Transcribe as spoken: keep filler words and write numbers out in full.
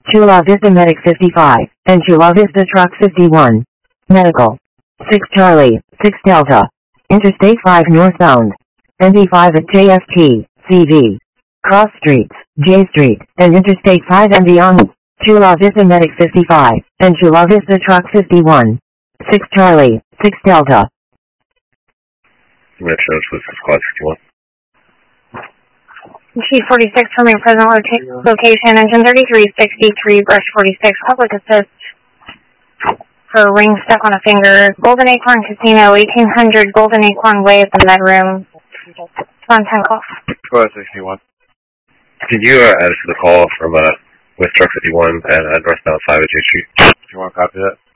Chula Vista Medic fifty-five, and Chula Vista Truck fifty-one. Medical. six Charlie, six Delta. Interstate five northbound. N D five at J F T, C V. Cross Streets, J Street, and Interstate five and beyond. Chula Vista Medic fifty-five, and Chula Vista Truck fifty-one. six Charlie, six Delta. Metro, this is Squad fifty-one. Chief forty-six from your present loca location, engine thirty-three sixty-three, brush forty-six, public assist for a ring stuck on a finger, Golden Acorn Casino, eighteen hundred Golden Acorn Way at the Med Room. On ten call. Squad sixty-one. Can you uh, answer the call from uh, West Truck fifty-one and uh, northbound five at J Street? Do you want to copy that?